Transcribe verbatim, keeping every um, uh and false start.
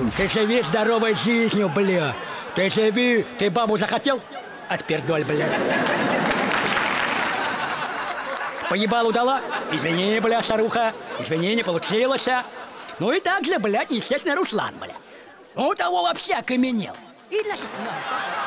Ты живи здоровой жизнью, бля. Ты живи. Ты бабу захотел? Отпердоль, бля. Поебалу дала? Извини, бля, старуха. Извини, не получилось. Ну и так же, блядь, естественно, Руслан, бля. Ну, того вообще окаменел. И, значит, на.